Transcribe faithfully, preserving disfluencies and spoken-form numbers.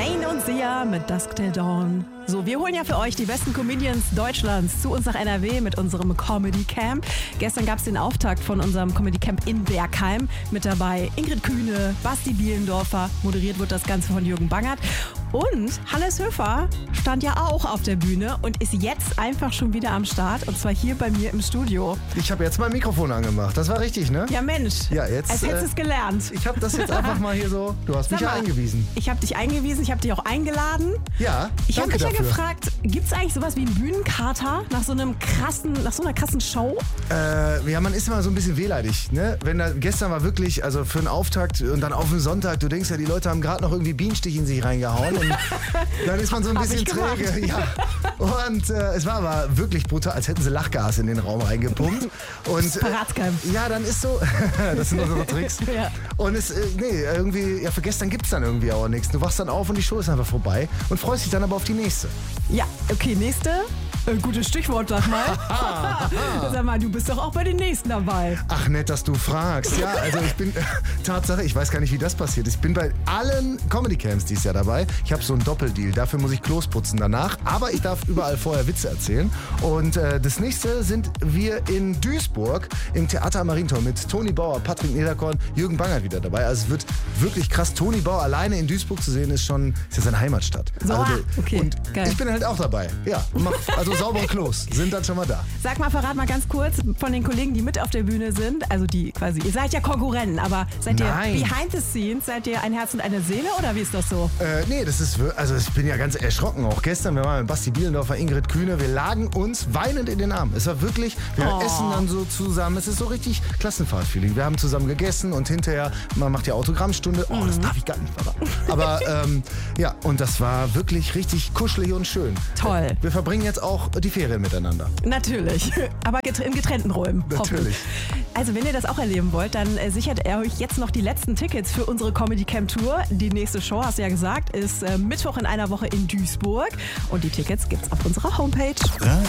Lane und Sia mit Dusk Till Dawn. So, wir holen ja für euch die besten Comedians Deutschlands zu uns nach N R W mit unserem Comedy Camp. Gestern gab es den Auftakt von unserem Comedy Camp in Bergheim. Mit dabei Ingrid Kühne, Basti Bielendorfer. Moderiert wird das Ganze von Jürgen Bangert. Und Hannes Höfer stand ja auch auf der Bühne und ist jetzt einfach schon wieder am Start. Und zwar hier bei mir im Studio. Ich habe jetzt mein Mikrofon angemacht. Das war richtig, ne? Ja, Mensch. Ja, jetzt, als hättest du äh, es gelernt. Ich habe das jetzt einfach mal hier so... Du hast Sag mich ja mal, eingewiesen. Ich habe dich eingewiesen, ich habe dich auch eingeladen. Ja, Ich habe danke mich ja dafür. gefragt, gibt es eigentlich sowas wie einen Bühnenkater nach so einem krassen, nach so einer krassen Show? Äh, ja, man ist immer so ein bisschen wehleidig, ne? Wenn da, gestern war wirklich, also für einen Auftakt und dann auf den Sonntag, du denkst ja, die Leute haben gerade noch irgendwie Bienenstich in sich reingehauen und dann ist man so ein Hab bisschen ich gemacht. träge. Ja. Und äh, es war aber wirklich brutal, als hätten sie Lachgas in den Raum reingepumpt. Und, Verratsgeheim. äh, ja, dann ist so, das sind unsere Tricks. Ja. Und es, äh, nee, irgendwie, ja, für gestern gibt es dann irgendwie auch nichts. Du wachst dann auf und die Show ist einfach vorbei und freust dich dann aber auf die nächste. Ja, okay, nächste. Äh, gutes Stichwort, sag mal. Sag mal, du bist doch auch bei den nächsten dabei. Ach, nett, dass du fragst. Ja, also ich bin, äh, Tatsache, ich weiß gar nicht, wie das passiert ist. Ich bin bei allen Comedy-Camps dieses Jahr dabei. Ich habe so einen Doppeldeal. Dafür muss ich Klos putzen danach. Aber ich darf überall vorher Witze erzählen. Und äh, das nächste sind wir in Duisburg im Theater am Marientor mit Toni Bauer, Patrick Nederkorn, Jürgen Bangert wieder dabei. Also es wird wirklich krass. Toni Bauer alleine in Duisburg zu sehen, ist schon, ist ja seine Heimatstadt. So, also, ah, okay, und geil. ich bin halt auch dabei. Ja, mach, also saubere Klos sind dann schon mal da. Sag mal, verrat mal ganz kurz von den Kollegen, die mit auf der Bühne sind, also die quasi, ihr seid ja Konkurrenten, aber seid Nein. ihr behind the scenes, seid ihr ein Herz und eine Seele oder wie ist das so? Äh, nee, das ist, wir- also ich bin ja ganz erschrocken. Auch gestern, wir waren mit Basti Bielendorfer, Ingrid Kühne, wir lagen uns weinend in den Armen. Es war wirklich, wir Oh. essen dann so zusammen. Es ist so richtig Klassenfahrtfeeling. Wir haben zusammen gegessen und hinterher, man macht ja Autogrammstunde. Oh, das darf ich gar nicht verraten. Aber ähm, ja, und das war wirklich richtig kuschelig und schön. Toll. Wir verbringen jetzt auch die Ferien miteinander. Natürlich, aber getr- in getrennten Räumen. Natürlich. hoffentlich. Also wenn ihr das auch erleben wollt, dann äh, sichert er euch jetzt noch die letzten Tickets für unsere Comedy Camp Tour. Die nächste Show, hast du ja gesagt, ist äh, Mittwoch in einer Woche in Duisburg. Und die Tickets gibt's auf unserer Homepage. Radio